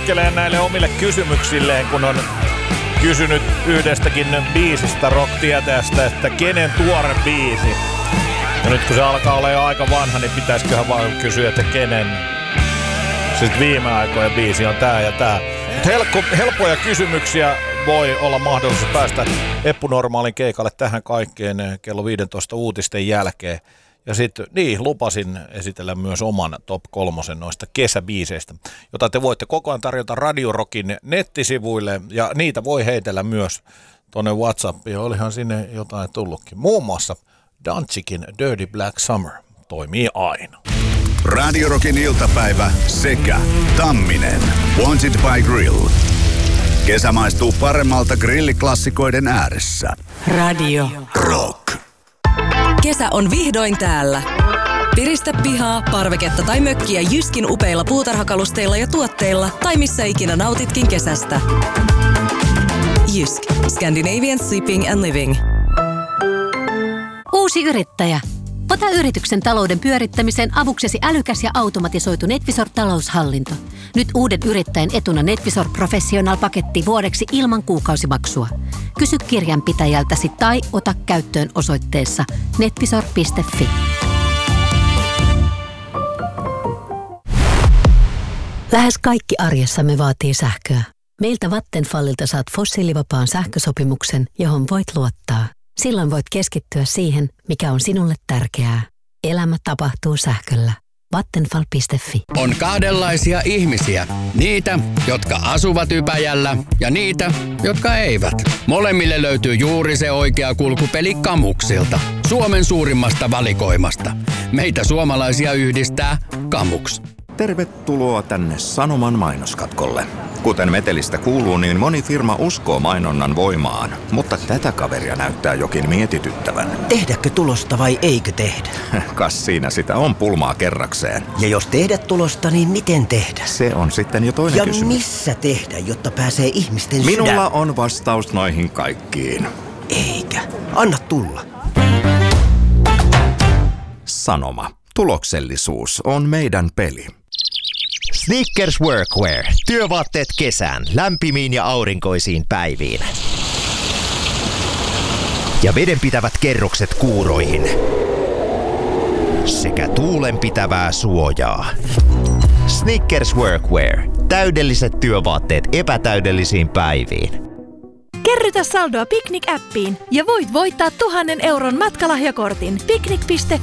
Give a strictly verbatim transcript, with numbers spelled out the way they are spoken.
nauraskelee näille omille kysymyksilleen, kun on kysynyt yhdestäkin biisistä rock-tietäjästä, että kenen tuore biisi. Ja nyt kun se alkaa olla jo aika vanha, niin pitäisiköhän vaan kysyä, että kenen sitten viime aikojen biisi on tää ja tää. Helppo, helppoja kysymyksiä voi olla mahdollisuus päästä Eppu Normaalin keikalle tähän kaikkeen kello viisitoista uutisten jälkeen. Ja sitten, niin, lupasin esitellä myös oman top kolmosen noista kesäbiiseistä, jota te voitte koko ajan tarjota Radio Rockin nettisivuille, ja niitä voi heitellä myös tuonne WhatsAppiin. Olihan sinne jotain tullutkin. Muun muassa Danzikin Dirty Black Summer toimii aina. Radio Rockin iltapäivä sekä Tamminen Wanted by Grill. Kesä maistuu paremmalta grilliklassikoiden ääressä. Radio Rock. Kesä on vihdoin täällä. Piristä pihaa, parveketta tai mökkiä Jyskin upeilla puutarhakalusteilla ja tuotteilla tai missä ikinä nautitkin kesästä. Jysk. Scandinavian Sleeping and Living. Uusi yrittäjä. Ota yrityksen talouden pyörittämiseen avuksesi älykäs ja automatisoitu NetVisor-taloushallinto. Nyt uuden yrittäjän etuna NetVisor Professional-paketti vuodeksi ilman kuukausimaksua. Kysy kirjanpitäjältäsi tai ota käyttöön osoitteessa netvisor piste fi. Lähes kaikki arjessamme vaatii sähköä. Meiltä Vattenfallilta saat fossiilivapaan sähkösopimuksen, johon voit luottaa. Silloin voit keskittyä siihen, mikä on sinulle tärkeää. Elämä tapahtuu sähköllä. Vattenfall piste fi. On kahdenlaisia ihmisiä. Niitä, jotka asuvat Ypäjällä ja niitä, jotka eivät. Molemmille löytyy juuri se oikea kulkupeli Kamuksilta. Suomen suurimmasta valikoimasta. Meitä suomalaisia yhdistää Kamuks. Tervetuloa tänne Sanoman mainoskatkolle. Kuten metelistä kuuluu, niin moni firma uskoo mainonnan voimaan, mutta tätä kaveria näyttää jokin mietityttävän. Tehdäkö tulosta vai eikö tehdä? Kas siinä sitä on pulmaa kerrakseen. Ja jos tehdä tulosta, niin miten tehdä? Se on sitten jo toinen ja kysymys. Ja missä tehdä, jotta pääsee ihmisten sydän? Minulla on vastaus noihin kaikkiin. Eikä. Anna tulla. Sanoma. Tuloksellisuus on meidän peli. Snickers Workwear. Työvaatteet kesään, lämpimiin ja aurinkoisiin päiviin. Ja vedenpitävät kerrokset kuuroihin. Sekä tuulenpitävää suojaa. Snickers Workwear. Täydelliset työvaatteet epätäydellisiin päiviin. Kerrytä saldoa Picnic-appiin ja voit voittaa tuhannen euron matkalahjakortin. Picnic piste